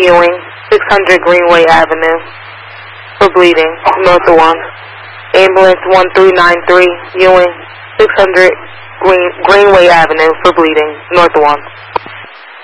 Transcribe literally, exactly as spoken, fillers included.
Ewing, six hundred Greenway Avenue, for bleeding, north of one. Ambulance one three nine three, Ewing, six hundred Green, Greenway Avenue, for bleeding, north of one.